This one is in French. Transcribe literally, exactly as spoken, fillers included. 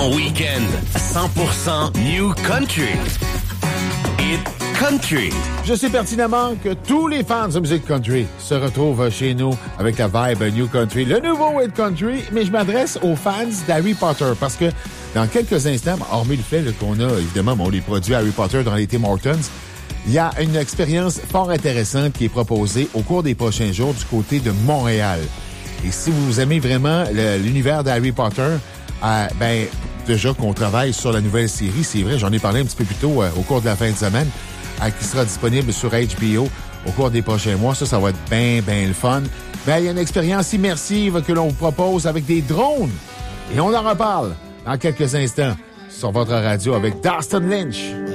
Ton week-end cent pour cent New Country. Hit Country. Je sais pertinemment que tous les fans de musique country se retrouvent chez nous avec la vibe New Country, le nouveau Hit Country, mais je m'adresse aux fans d'Harry Potter parce que dans quelques instants, hormis le fait là, qu'on a, évidemment, bon, les produits Harry Potter dans les Tim Hortons, il y a une expérience fort intéressante qui est proposée au cours des prochains jours du côté de Montréal. Et si vous aimez vraiment le, l'univers d'Harry Potter, euh, ben, déjà qu'on travaille sur la nouvelle série, c'est vrai, j'en ai parlé un petit peu plus tôt euh, au cours de la fin de semaine, euh, qui sera disponible sur H B O au cours des prochains mois. Ça, ça va être bien, bien le fun. Ben, il y a une expérience immersive que l'on vous propose avec des drones. Et on en reparle dans quelques instants sur votre radio avec Dustin Lynch.